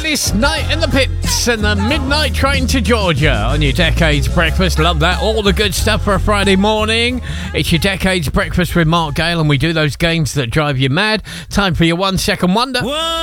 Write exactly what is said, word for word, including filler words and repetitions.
Dennis, Night in the Pits and the Midnight Train to Georgia on your Decades Breakfast. Love that. All the good stuff for a Friday morning. It's your Decades Breakfast with Mark Gale, and we do those games that drive you mad. Time for your one second wonder. One